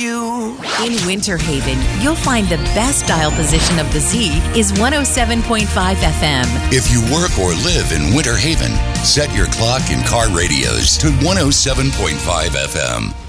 you. In Winter Haven, you'll find the best dial position of the Z is 107.5 FM. If you work or live in Winter Haven, set your clock and car radios to 107.5 FM.